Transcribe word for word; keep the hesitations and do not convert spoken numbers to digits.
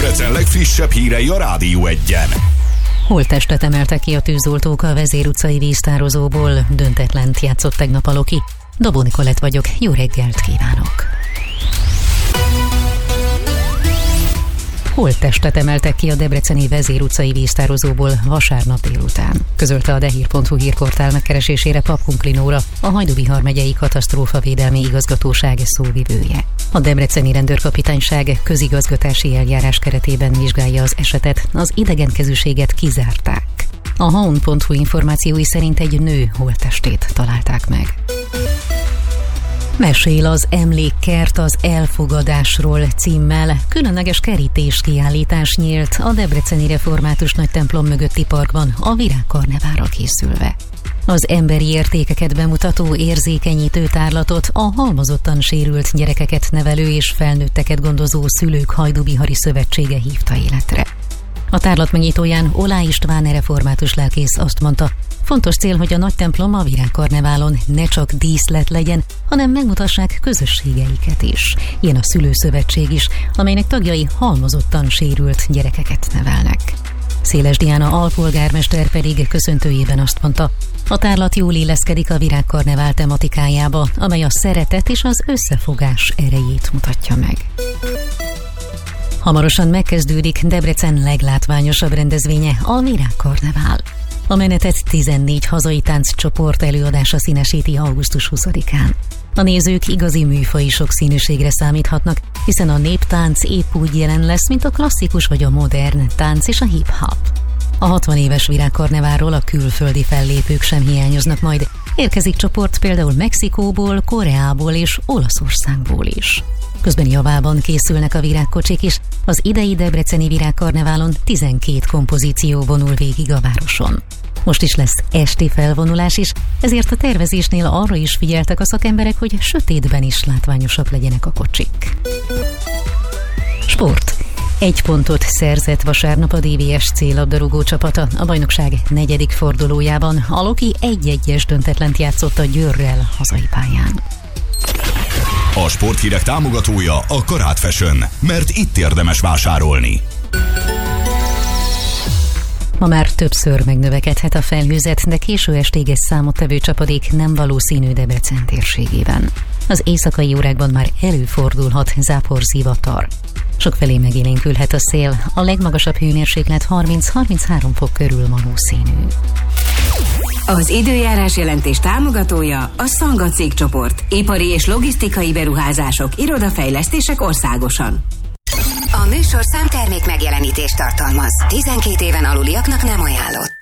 Debrecen legfrissebb hírei a Rádió Egyen. Holttestet emeltek ki a tűzoltók a Vezér utcai víztározóból. Döntetlent játszott tegnap a Loki. Dobó Nikolett vagyok, jó reggelt kívánok! Holttestet emeltek ki a debreceni Vezér utcai víztározóból vasárnap délután. Közölte a dehír pont hu hírportál megkeresésére Pap Hunklinóra, a Hajdú-Bihar megyei katasztrófavédelmi igazgatóság szóvivője. A debreceni rendőrkapitányság közigazgatási eljárás keretében vizsgálja az esetet, az idegenkezűséget kizárták. A ha on pont hu információi szerint egy nő holttestét találták meg. Mesél az Emlékkert az elfogadásról címmel különleges kerítéskiállítás nyílt a debreceni református nagytemplom mögötti parkban a virágkarneválra készülve. Az emberi értékeket bemutató érzékenyítő tárlatot a halmozottan sérült gyerekeket nevelő és felnőtteket gondozó Szülők Hajdú-Bihari Szövetsége hívta életre. A tárlat megnyitóján Olá István református lelkész azt mondta, fontos cél, hogy a nagy templom a virágkarneválon ne csak díszlet legyen, hanem megmutassák közösségeiket is. Ilyen a Szülőszövetség is, amelynek tagjai halmozottan sérült gyerekeket nevelnek. Széles Diana alpolgármester pedig köszöntőjében azt mondta, a tárlat jól illeszkedik a virágkarnevál tematikájába, amely a szeretet és az összefogás erejét mutatja meg. Hamarosan megkezdődik Debrecen leglátványosabb rendezvénye, a Virágkarnevál. A menetet tizennégy hazai tánccsoport előadása színesíti augusztus huszadikán. A nézők igazi műfaji sokszínűségre számíthatnak, hiszen a néptánc épp úgy jelen lesz, mint a klasszikus vagy a modern tánc és a hip-hop. A hatvan éves Virágkarneválról a külföldi fellépők sem hiányoznak majd. Érkezik csoport például Mexikóból, Koreából és Olaszországból is. Közben javában készülnek a virágkocsik is, az idei debreceni Virágkarneválon tizenkét kompozíció vonul végig a városon. Most is lesz esti felvonulás is, ezért a tervezésnél arra is figyeltek a szakemberek, hogy sötétben is látványosak legyenek a kocsik. Sport. Egy pontot szerzett vasárnap a dé vé es cé labdarúgó csapata a bajnokság negyedik fordulójában. A Loki egy-egyes döntetlent játszott a Győrrel hazai pályán. A sporthírek támogatója a Karát Fashion, mert itt érdemes vásárolni. Ma már többször megnövekedhet a felhőzet, de késő estig egy számottevő csapadék nem valószínű Debrecen térségében. Az éjszakai órákban már előfordulhat záporzivatar. Sokfelé megélénkülhet a szél, a legmagasabb hőmérséklet harminc-harminchárom fok körül valószínű. Az időjárás jelentés támogatója a Szanga cégcsoport. Ipari és logisztikai beruházások, irodafejlesztések országosan. A műsor számtermék megjelenítést tartalmaz. tizenkét éven aluliaknak nem ajánlott.